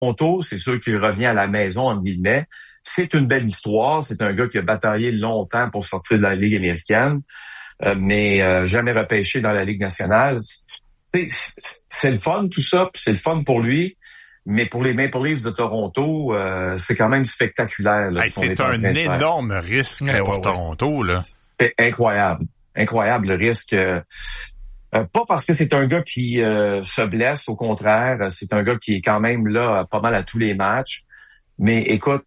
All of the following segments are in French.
Toronto, c'est sûr qu'il revient à la maison, en guillemets. C'est une belle histoire. C'est un gars qui a bataillé longtemps pour sortir de la Ligue américaine, mais jamais repêché dans la Ligue nationale. C'est le fun, tout ça, puis c'est le fun pour lui. Mais pour les Maple Leafs de Toronto, c'est quand même spectaculaire. Là, c'est un énorme risque pour Toronto. Là. C'est incroyable. Incroyable le risque. Pas parce que c'est un gars qui se blesse, au contraire. C'est un gars qui est quand même là pas mal à tous les matchs. Mais écoute,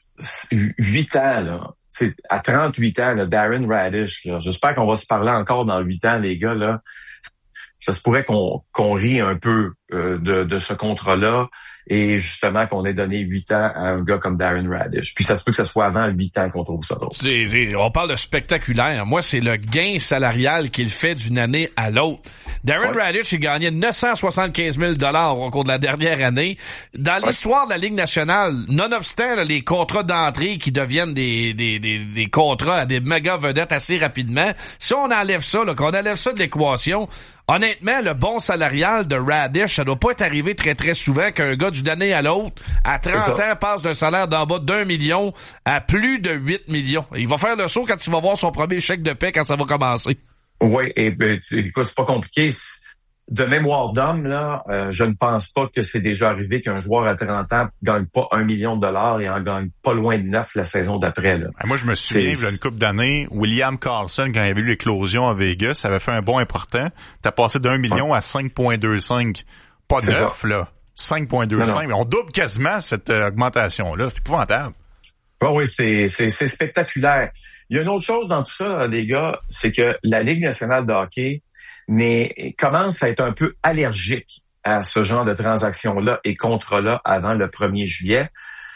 8 ans, là, à 38 ans, là, Darren Radish, là, j'espère qu'on va se parler encore dans 8 ans, les gars, là. Ça se pourrait qu'on rit un peu de ce contrat-là et justement qu'on ait donné 8 ans à un gars comme Darren Radish. Puis ça se peut que ce soit avant 8 ans qu'on trouve ça d'autre. On parle de spectaculaire. Moi, c'est le gain salarial qu'il fait d'une année à l'autre. Darren Radish, il gagnait 975 000 $ au cours de la dernière année. Dans l'histoire de la Ligue nationale, nonobstant les contrats d'entrée qui deviennent des contrats à des méga vedettes assez rapidement, si on enlève ça, là, qu'on enlève ça de l'équation, honnêtement, le bon salarial de Radish, ça doit pas être arrivé très très souvent qu'un gars d'une année à l'autre, à 30 ans, passe d'un salaire d'en bas d'1 million à plus de 8 millions. Il va faire le saut quand il va voir son premier chèque de paie quand ça va commencer. Oui, et écoute, c'est pas compliqué. De mémoire d'homme, là, je ne pense pas que c'est déjà arrivé qu'un joueur à 30 ans gagne pas 1 million de $ et en gagne pas loin de 9 la saison d'après. Là. Moi, je me souviens, il y a une couple d'années, William Karlsson, quand il y avait eu l'éclosion à Vegas, avait fait un bond important. T'as passé d'1 million à 5,25. Pas 9, là. 5,25. On double quasiment cette augmentation-là. C'est épouvantable. Oui, c'est spectaculaire. Il y a une autre chose dans tout ça, les gars, c'est que la Ligue nationale de hockey commence à être un peu allergique à ce genre de transactions-là et contrats-là avant le 1er juillet.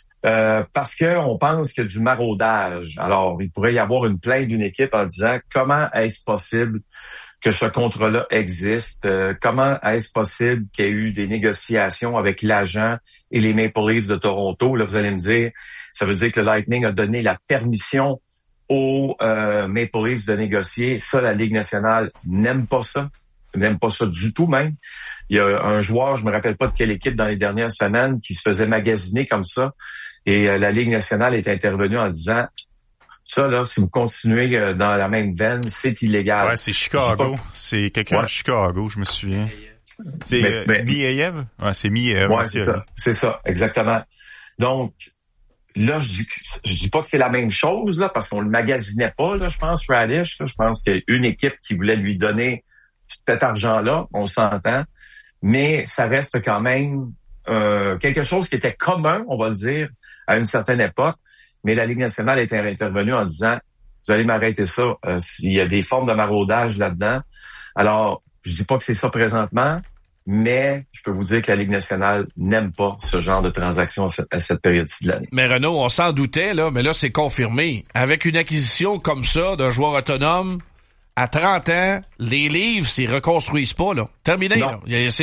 Parce que on pense qu'il y a du maraudage. Alors, il pourrait y avoir une plainte d'une équipe en disant comment est-ce possible que ce contrat-là existe? Comment est-ce possible qu'il y ait eu des négociations avec l'agent et les Maple Leafs de Toronto? Là, vous allez me dire, ça veut dire que le Lightning a donné la permission aux Maple Leafs de négocier. Ça, la Ligue nationale n'aime pas ça. N'aime pas ça du tout même. Il y a un joueur, je me rappelle pas de quelle équipe dans les dernières semaines, qui se faisait magasiner comme ça. Et la Ligue nationale est intervenue en disant, ça, là, si vous continuez dans la même veine, c'est illégal. Ouais, c'est Chicago. C'est quelqu'un de Chicago, je me souviens. C'est Miayev? Ouais, c'est Miayev. Ouais, c'est ça. C'est ça, exactement. Donc, là, je dis pas que c'est la même chose, là, parce qu'on le magasinait pas, là, je pense, Radish. Là, je pense qu'il y a une équipe qui voulait lui donner cet argent-là, on s'entend. Mais ça reste quand même quelque chose qui était commun, on va le dire, à une certaine époque. Mais la Ligue nationale est intervenue en disant, vous allez m'arrêter ça, s'il y a des formes de maraudage là-dedans. Alors, je dis pas que c'est ça présentement, mais je peux vous dire que la Ligue nationale n'aime pas ce genre de transaction à cette période-ci de l'année. Mais Renaud, on s'en doutait, là, mais là, c'est confirmé. Avec une acquisition comme ça d'un joueur autonome, à 30 ans, les Leafs, ils reconstruisent pas, là. Terminé, là.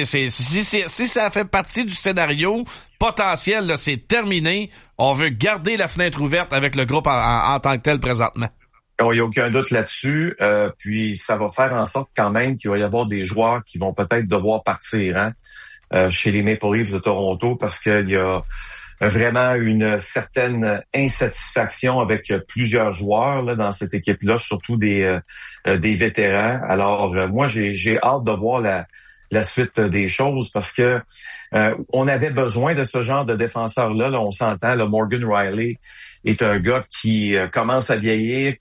Si ça fait partie du scénario potentiel, là, c'est terminé. On veut garder la fenêtre ouverte avec le groupe en tant que tel présentement. Il n'y a aucun doute là-dessus. Puis ça va faire en sorte quand même qu'il va y avoir des joueurs qui vont peut-être devoir partir chez les Maple Leafs de Toronto parce qu'il y a vraiment une certaine insatisfaction avec plusieurs joueurs là, dans cette équipe-là, surtout des vétérans. Alors, moi, j'ai hâte de voir la suite des choses parce que on avait besoin de ce genre de défenseur-là. Là, on s'entend, là, Morgan Riley est un gars qui commence à vieillir,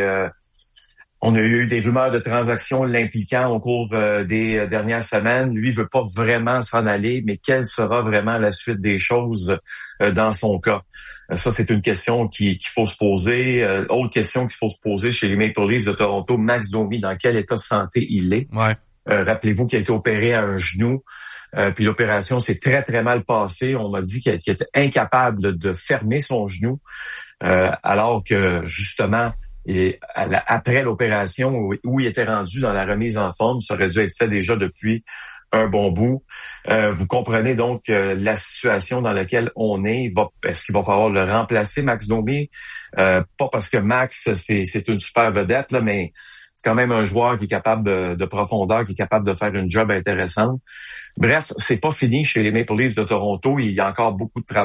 on a eu des rumeurs de transactions l'impliquant au cours des dernières semaines. Lui veut pas vraiment s'en aller, mais quelle sera vraiment la suite des choses dans son cas? Ça, c'est une question qu'il faut se poser. Autre question qu'il faut se poser chez les Maple Leafs de Toronto, Max Domi, dans quel état de santé il est? Ouais. Rappelez-vous qu'il a été opéré à un genou. Puis l'opération s'est très, très mal passée. On m'a dit qu'il était incapable de fermer son genou, alors que, justement, et après l'opération où il était rendu dans la remise en forme, ça aurait dû être fait déjà depuis un bon bout. Vous comprenez donc la situation dans laquelle on est. Est-ce qu'il va falloir le remplacer, Max Domi? Pas parce que Max, c'est une super vedette, là, mais c'est quand même un joueur qui est capable de profondeur, qui est capable de faire une job intéressante. Bref, c'est pas fini chez les Maple Leafs de Toronto. Il y a encore beaucoup de travail.